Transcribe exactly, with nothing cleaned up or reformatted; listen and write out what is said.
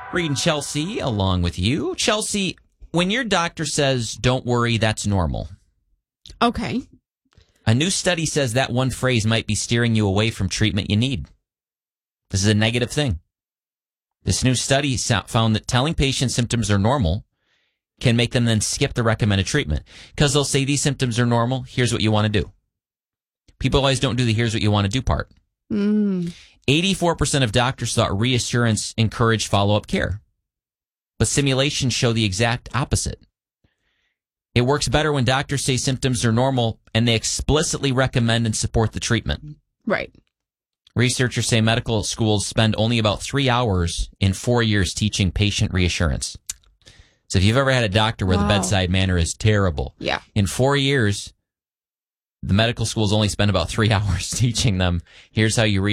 Reading Chelsea along with you. Chelsea, when your doctor says, don't worry, that's normal. Okay. A new study says that one phrase might be steering you away from treatment you need. This is a negative thing. This new study found that telling patients symptoms are normal can make them then skip the recommended treatment. Because they'll say these symptoms are normal, here's what you want to do. People always don't do the here's what you want to do part. Mm. eighty-four percent of doctors thought reassurance encouraged follow-up care. But simulations show the exact opposite. It works better when doctors say symptoms are normal and they explicitly recommend and support the treatment. Right. Researchers say medical schools spend only about three hours in four years teaching patient reassurance. So if you've ever had a doctor where wow. the bedside manner is terrible, yeah. in four years, the medical schools only spend about three hours teaching them, here's how you read